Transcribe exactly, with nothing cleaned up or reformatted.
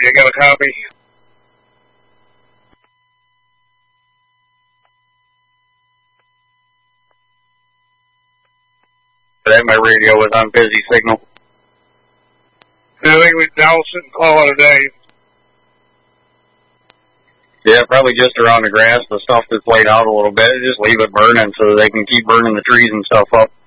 You got a copy? That my radio was on busy signal. I think we douse it and call it a day. Yeah, probably just around the grass, the stuff that's laid out a little bit. Just leave it burning so they can keep burning the trees and stuff up.